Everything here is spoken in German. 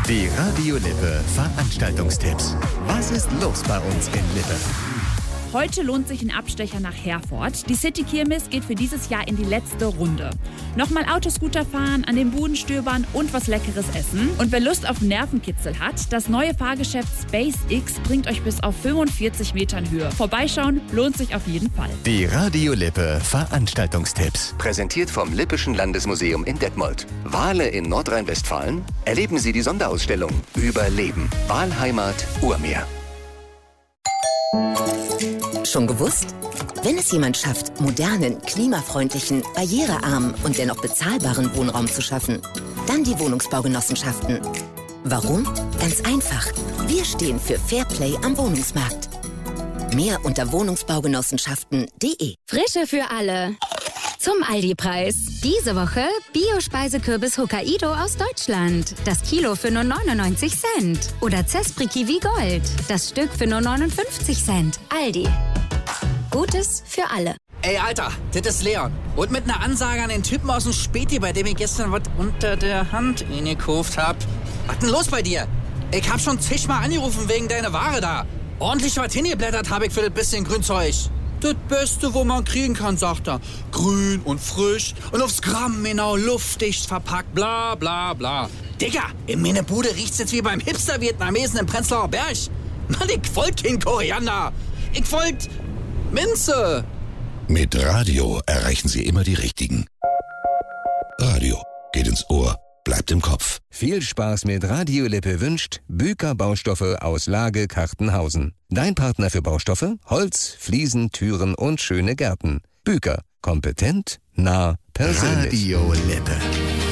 Die Radio Lippe Veranstaltungstipps. Was ist los bei uns in Lippe? Heute lohnt sich ein Abstecher nach Herford. Die City-Kirmes geht für dieses Jahr in die letzte Runde. Nochmal Autoscooter fahren, an den Buden stöbern und was Leckeres essen. Und wer Lust auf Nervenkitzel hat, das neue Fahrgeschäft SpaceX bringt euch bis auf 45 Metern Höhe. Vorbeischauen lohnt sich auf jeden Fall. Die Radio Lippe Veranstaltungstipps. Präsentiert vom Lippischen Landesmuseum in Detmold. Wale in Nordrhein-Westfalen? Erleben Sie die Sonderausstellung Überleben. Walheimat Urmeer. Schon gewusst? Wenn es jemand schafft, modernen, klimafreundlichen, barrierearmen und dennoch bezahlbaren Wohnraum zu schaffen, dann die Wohnungsbaugenossenschaften. Warum? Ganz einfach. Wir stehen für Fairplay am Wohnungsmarkt. Mehr unter wohnungsbaugenossenschaften.de. Frische für alle. Zum Aldi-Preis. Diese Woche Bio-Speisekürbis Hokkaido aus Deutschland. Das Kilo für nur 99 Cent. Oder Zespri Kiwi Gold. Das Stück für nur 59 Cent. Aldi. Gutes für alle. Ey, Alter, das ist Leon. Und mit einer Ansage an den Typen aus dem Späti, bei dem ich gestern was unter der Hand gekauft hab. Was denn los bei dir? Ich hab schon zigmal angerufen wegen deiner Ware da. Ordentlich was hingeblättert hab ich für das bisschen Grünzeug. Das Beste, wo man kriegen kann, sagt er. Grün und frisch und aufs Gramm genau luftdicht verpackt, bla bla bla. Digga, in meine Bude riecht's jetzt wie beim Hipster-Vietnamesen im Prenzlauer Berg. Mann, ich wollt kein Koriander. Ich wollt Minze. Mit Radio erreichen Sie immer die Richtigen. Radio geht ins Ohr, bleibt im Kopf. Viel Spaß mit Radio Lippe wünscht Büker Baustoffe aus Lage Kartenhausen. Dein Partner für Baustoffe, Holz, Fliesen, Türen und schöne Gärten. Büker, kompetent, nah, persönlich. Radio Lippe.